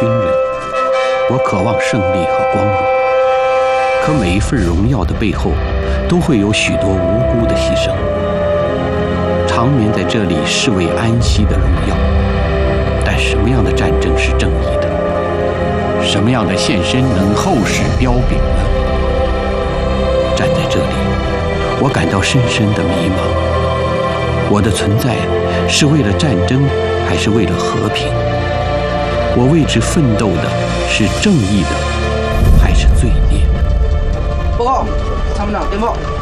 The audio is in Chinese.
军人，我渴望胜利和光荣。可每一份荣耀的背后，都会有许多无辜的牺牲。长眠在这里是为安息的荣耀，但什么样的战争是正义的？什么样的献身能后世彪炳呢？站在这里，我感到深深的迷茫。我的存在是为了战争，还是为了和平？我为之奋斗的是正义的，还是罪孽的？ 报告，参谋长，电报。